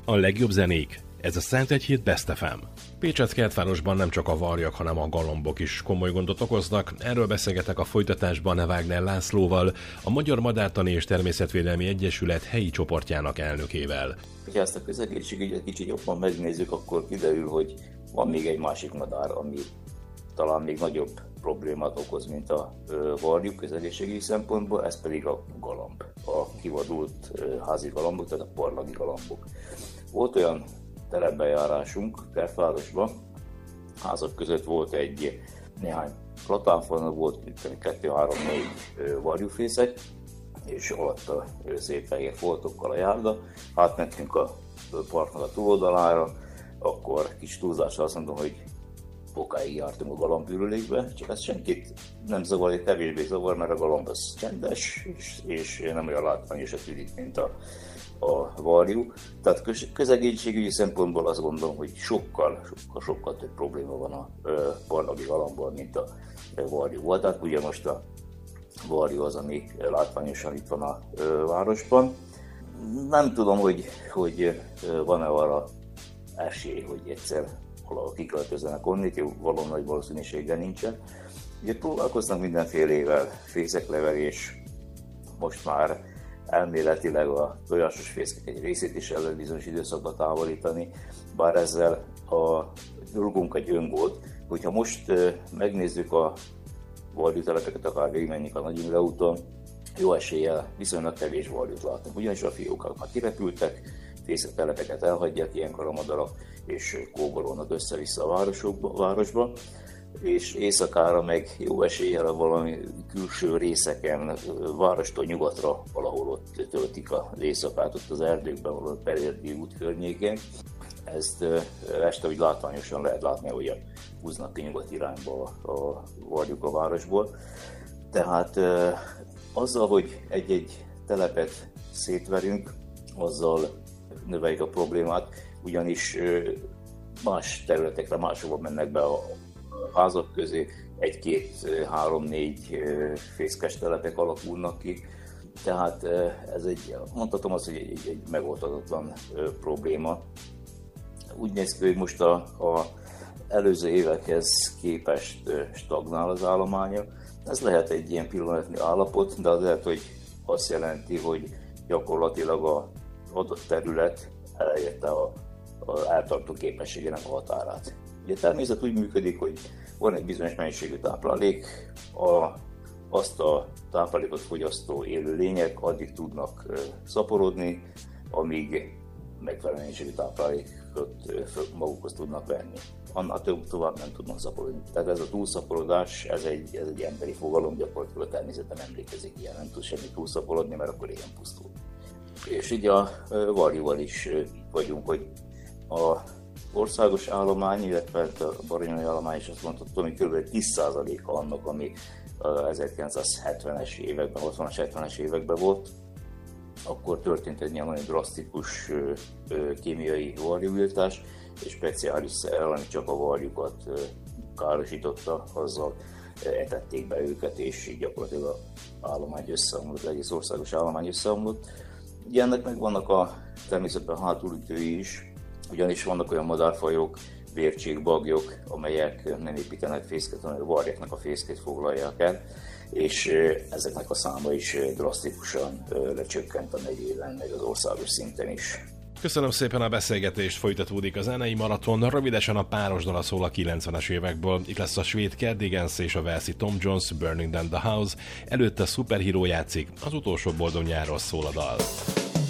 A legjobb zenék. Ez a Szentegyhíd Best FM. Pécsett kertvárosban nem csak a varjak, hanem a galambok is komoly gondot okoznak. Erről beszélgetek a folytatásban Wagner Lászlóval, a Magyar Madártani és Természetvédelmi Egyesület helyi csoportjának elnökével. Ha ezt a közegészségügyet kicsit jobban megnézzük, akkor kiderül, hogy van még egy másik madár, ami talán még nagyobb problémát okoz, mint a varjú közegészségügyi szempontból, ez pedig a galamb, a kivadult házi galambok, tehát a parlagi galambok. Volt olyan terepbejárásunk kertvárosban, házak között volt néhány platánfa, volt 2-3-4 varjúfészek, és alatta szép fehér foltokkal a járda. Átmentünk a parknak a túloldalára, akkor kis túlzással azt mondom, hogy okáig jártunk a galambürülékbe, csak ez senkit nem zavar, kevésbé zavar, mert a galamb az csendes, és nem olyan látványosat tűnik, mint a varjú. Tehát közegészségügyi szempontból azt gondolom, hogy sokkal több probléma van a parlagi galambban, mint a varjúval. Tehát ugye most a varjú az, ami látványosan itt van a városban. Nem tudom, hogy van-e arra esély, hogy egyszer valahol kiköltözzenek onnit, való nagy valószínűséggel nincsen. Ugye próbálkoznak mindenfélével, fészeklevelés, most már elméletileg a tojásos fészkek egy részét is el lehet bizonyos időszakban távolítani, bár ezzel a dolgunk egy öngolt, hogyha most megnézzük a varjútelepeket, akár végigmenjünk a Nagy Imre úton, jó eséllyel viszonylag kevés varjút látunk, ugyanis a fiókák már kirepültek, fészektelepeket elhagyják ilyenkor a madarak, és kóborolnak össze-vissza a városba, és éjszakára meg jó eséllyel a valami külső részeken, várostól nyugatra valahol ott töltik az éjszakát, ott az erdőkben, valahol a Perérdi út környékén. Ezt este úgy látványosan lehet látni, hogy húznak ki nyugat irányba a varjuk a városból. Tehát azzal, hogy egy telepet szétverünk, azzal növeljük a problémát, ugyanis más területekre máshova mennek be a házak közé, 1-2-3-4 fészkes telepek alakulnak ki. Tehát ez mondhatom azt, hogy egy megoldhatatlan probléma. Úgy néz ki, hogy most a előző évekhez képest stagnál az állománya. Ez lehet egy ilyen pillanatnyi állapot, de az lehet, hogy azt jelenti, hogy gyakorlatilag az adott terület elérte az eltartó képességének a határát. Ugye a természet úgy működik, hogy van egy bizonyos mennyiségű táplálék, azt a táplálékot fogyasztó élőlények addig tudnak szaporodni, amíg megfelelő mennyiségű táplálékot magukhoz tudnak venni. Annál tovább nem tudnak szaporodni. Tehát ez a túlszaporodás, ez egy emberi fogalom, gyakorlatilag a természet nem emlékezik ilyen, nem tud semmi túlszaporodni, mert akkor ilyen pusztul. És így a varjúval is vagyunk, hogy a országos állomány, illetve a baranyai állomány is azt mondhatom, hogy kb. 10%-a annak, ami 1970-es években, 60-as, 70-es években volt. Akkor történt egy nagyon drasztikus kémiai varjúírtás, és speciális szer, ami csak a varjukat károsította, azzal etették be őket, és így gyakorlatilag az állomány összeomlott, az egész országos állomány összeomlott. Ugye ennek meg vannak természetben hátulütői is, ugyanis vannak olyan madárfajok, vércsékbagyok, amelyek nem építenek fészket, hanem a varjaknak a fészkét foglalják el, és ezeknek a száma is drasztikusan lecsökkent a megyében, meg az országos szinten is. Köszönöm szépen a beszélgetést, folytatódik a zenei maraton, rövidesen a páros dala szól a 90-es évekből, itt lesz a svéd Cardigans és a walesi Tom Jones, Burning Down the House, előtte Superhero játszik, az utolsó boldog nyárról szól a dal.